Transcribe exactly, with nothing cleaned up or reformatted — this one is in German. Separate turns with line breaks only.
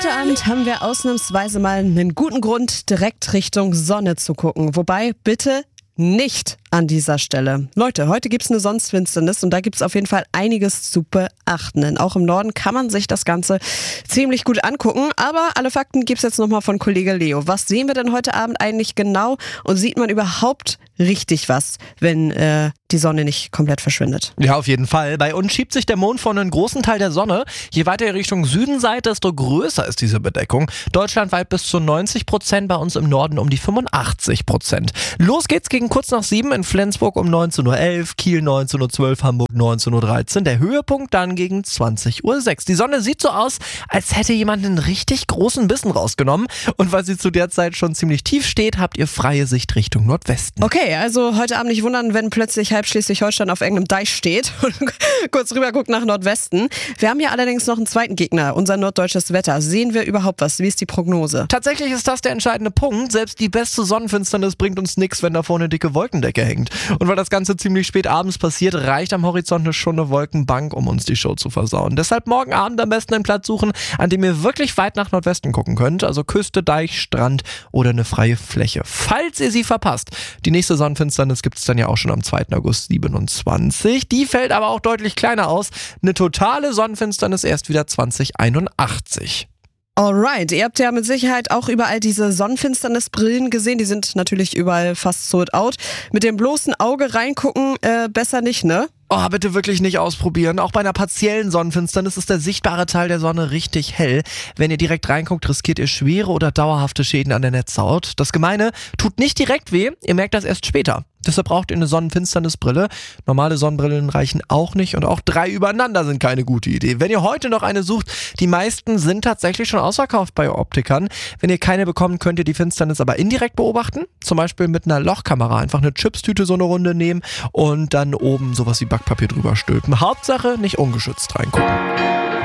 Heute Abend haben wir ausnahmsweise mal einen guten Grund, direkt Richtung Sonne zu gucken. Wobei, bitte nicht an dieser Stelle. Leute, heute gibt's eine Sonnenfinsternis und da gibt's auf jeden Fall einiges zu beachten. Denn auch im Norden kann man sich das Ganze ziemlich gut angucken. Aber alle Fakten gibt's jetzt nochmal von Kollege Leo. Was sehen wir denn heute Abend eigentlich genau? Und sieht man überhaupt richtig was, wenn äh, die Sonne nicht komplett verschwindet?
Ja, auf jeden Fall. Bei uns schiebt sich der Mond von einem großen Teil der Sonne. Je weiter ihr Richtung Süden seid, desto größer ist diese Bedeckung. Deutschlandweit bis zu neunzig Prozent, bei uns im Norden um die fünfundachtzig Prozent. Los geht's gegen kurz nach sieben in Flensburg um neunzehn Uhr elf, Kiel neunzehn Uhr zwölf, Hamburg neunzehn Uhr dreizehn. Der Höhepunkt dann gegen zwanzig Uhr sechs. Die Sonne sieht so aus, als hätte jemand einen richtig großen Bissen rausgenommen. Und weil sie zu der Zeit schon ziemlich tief steht, habt ihr freie Sicht Richtung Nordwesten.
Okay, also heute Abend nicht wundern, wenn plötzlich halb Schleswig-Holstein auf irgendeinem Deich steht und kurz rüber guckt nach Nordwesten. Wir haben hier allerdings noch einen zweiten Gegner, unser norddeutsches Wetter. Sehen wir überhaupt was? Wie ist die Prognose?
Tatsächlich ist das der entscheidende Punkt. Selbst die beste Sonnenfinsternis bringt uns nichts, wenn da vorne eine dicke Wolkendecke hängt. Und weil das Ganze ziemlich spät abends passiert, reicht am Horizont schon eine Wolkenbank, um uns die Show zu versauen. Deshalb morgen Abend am besten einen Platz suchen, an dem ihr wirklich weit nach Nordwesten gucken könnt. Also Küste, Deich, Strand oder eine freie Fläche. Falls ihr sie verpasst, die nächste Sonnenfinsternis gibt es dann ja auch schon am zweiten August siebenundzwanzig. Die fällt aber auch deutlich kleiner aus. Eine totale Sonnenfinsternis erst wieder zwanzig einundachtzig.
Alright, ihr habt ja mit Sicherheit auch überall diese Sonnenfinsternisbrillen gesehen. Die sind natürlich überall fast sold out. Mit dem bloßen Auge reingucken, äh, besser nicht, ne?
Oh, bitte wirklich nicht ausprobieren. Auch bei einer partiellen Sonnenfinsternis ist der sichtbare Teil der Sonne richtig hell. Wenn ihr direkt reinguckt, riskiert ihr schwere oder dauerhafte Schäden an der Netzhaut. Das Gemeine, tut nicht direkt weh, ihr merkt das erst später. Deshalb braucht ihr eine Sonnenfinsternisbrille. Normale Sonnenbrillen reichen auch nicht und auch drei übereinander sind keine gute Idee. Wenn ihr heute noch eine sucht, die meisten sind tatsächlich schon ausverkauft bei Optikern. Wenn ihr keine bekommt, könnt ihr die Finsternis aber indirekt beobachten. Zum Beispiel mit einer Lochkamera. Einfach eine Chipstüte so eine Runde nehmen und dann oben sowas wie Backpapier drüber stülpen. Hauptsache nicht ungeschützt reingucken.